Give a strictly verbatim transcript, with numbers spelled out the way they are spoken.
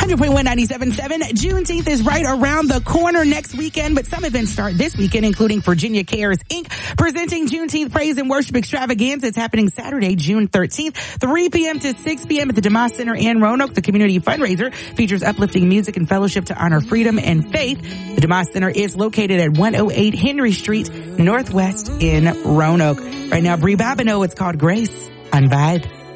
hundred point one, ninety-seven point seven. Juneteenth is right around the corner next weekend, but some events start this weekend, including Virginia Cares, Incorporated, presenting Juneteenth Praise and Worship Extravaganza. It's happening Saturday, June thirteenth, three p.m. to six p.m. at the DeMoss Center in Roanoke. The community fundraiser features uplifting music and fellowship to honor freedom and faith. The DeMoss Center is located at one oh eight Henry Street, Northwest in Roanoke. Right now, Brie Babineau, it's called Grace on Vibe.